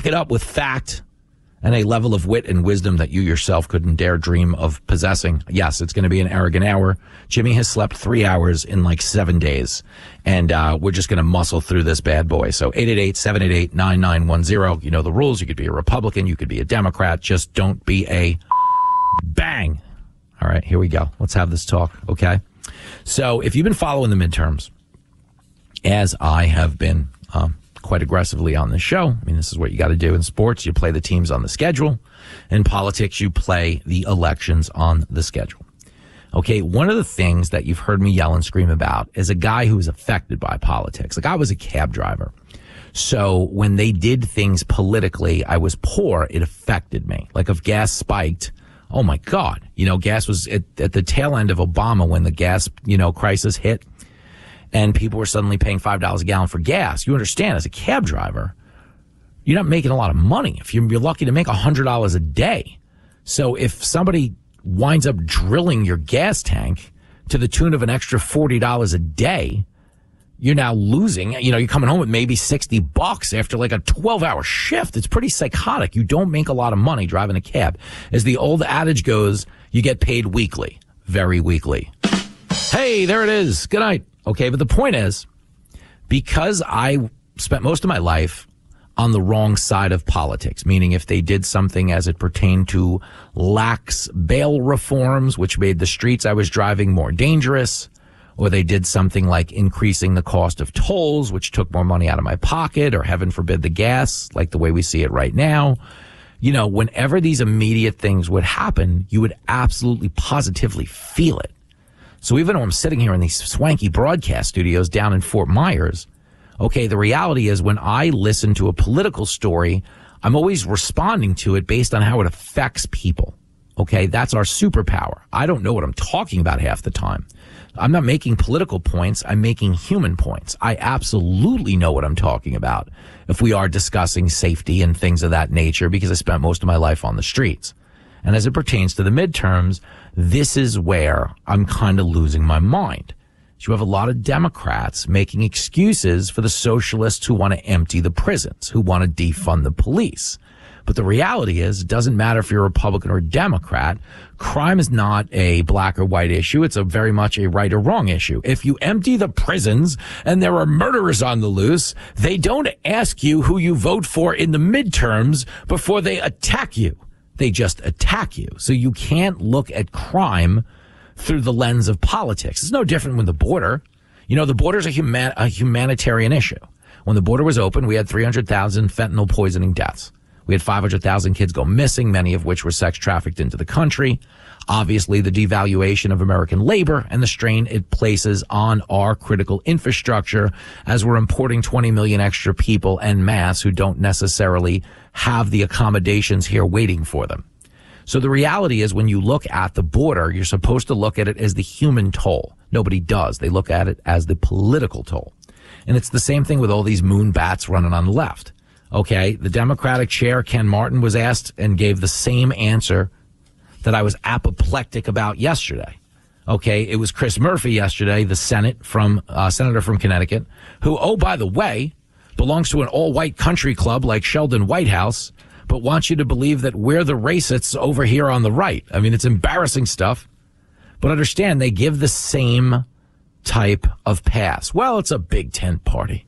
back it up with fact and a level of wit and wisdom that you yourself couldn't dare dream of possessing. Yes, it's going to be an arrogant hour. Jimmy has slept 3 hours in like 7 days, and we're just going to muscle through this bad boy. So 888-788-9910. You know the rules. You could be a Republican. You could be a Democrat. Just don't be a bang. All right, here we go. Let's have this talk, okay? So if you've been following the midterms, as I have been quite aggressively on this show, I mean, this is what you got to do in sports. You play the teams on the schedule. In politics, you play the elections on the schedule. Okay, one of the things that you've heard me yell and scream about is a guy who is affected by politics. Like, I was a cab driver. So when they did things politically, I was poor. It affected me. Like, if gas spiked, oh my God, gas was at the tail end of Obama when the gas, crisis hit and people were suddenly paying $5 a gallon for gas. You understand, as a cab driver, you're not making a lot of money. If you're lucky to make $100 a day. So if somebody winds up drilling your gas tank to the tune of an extra $40 a day, you're now losing, you're coming home with maybe $60 after like a 12-hour shift. It's pretty psychotic. You don't make a lot of money driving a cab. As the old adage goes, you get paid weekly, very weekly. Hey, there it is. Good night. Okay, but the point is, because I spent most of my life on the wrong side of politics, meaning if they did something as it pertained to lax bail reforms, which made the streets I was driving more dangerous, or they did something like increasing the cost of tolls, which took more money out of my pocket, or heaven forbid the gas, like the way we see it right now. Whenever these immediate things would happen, you would absolutely positively feel it. So even though I'm sitting here in these swanky broadcast studios down in Fort Myers, okay, the reality is when I listen to a political story, I'm always responding to it based on how it affects people. Okay, that's our superpower. I don't know what I'm talking about half the time. I'm not making political points. I'm making human points. I absolutely know what I'm talking about if we are discussing safety and things of that nature, because I spent most of my life on the streets. And as it pertains to the midterms, this is where I'm kind of losing my mind. You have a lot of Democrats making excuses for the socialists who want to empty the prisons, who want to defund the police. But the reality is, it doesn't matter if you're a Republican or a Democrat. Crime is not a black or white issue. It's a very much a right or wrong issue. If you empty the prisons and there are murderers on the loose, they don't ask you who you vote for in the midterms before they attack you. They just attack you. So you can't look at crime through the lens of politics. It's no different with the border. The border's a humanitarian issue. When the border was open, we had 300,000 fentanyl poisoning deaths. We had 500,000 kids go missing, many of which were sex trafficked into the country. Obviously, the devaluation of American labor and the strain it places on our critical infrastructure as we're importing 20 million extra people en masse who don't necessarily have the accommodations here waiting for them. So the reality is, when you look at the border, you're supposed to look at it as the human toll. Nobody does. They look at it as the political toll. And it's the same thing with all these moon bats running on the left. Okay, the Democratic chair, Ken Martin, was asked and gave the same answer that I was apoplectic about yesterday. Okay, it was Chris Murphy yesterday, the senator from Connecticut, who, oh, by the way, belongs to an all-white country club like Sheldon Whitehouse, but wants you to believe that we're the racists over here on the right. I mean, it's embarrassing stuff. But understand, they give the same type of pass. Well, it's a big tent party.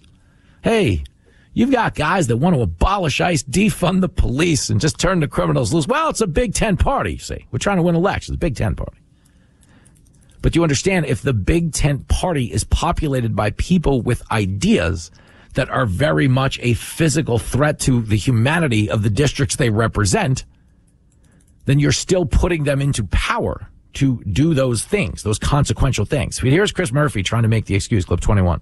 Hey, you've got guys that want to abolish ICE, defund the police, and just turn the criminals loose. Well, it's a big tent party, you see. We're trying to win elections. Big tent party. But you understand, if the big tent party is populated by people with ideas that are very much a physical threat to the humanity of the districts they represent, then you're still putting them into power to do those things, those consequential things. Here's Chris Murphy trying to make the excuse, clip 21.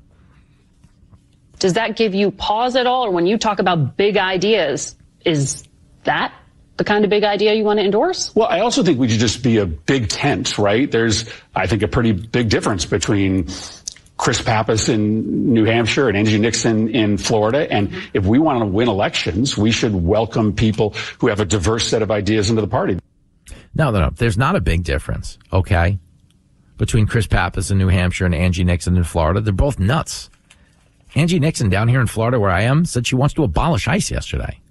Does that give you pause at all? Or when you talk about big ideas, is that the kind of big idea you want to endorse? Well, I also think we should just be a big tent, right? There's, I think, a pretty big difference between Chris Pappas in New Hampshire and Angie Nixon in Florida. And if we want to win elections, we should welcome people who have a diverse set of ideas into the party. No. There's not a big difference, okay, between Chris Pappas in New Hampshire and Angie Nixon in Florida. They're both nuts. Angie Nixon down here in Florida where I am said she wants to abolish ICE yesterday.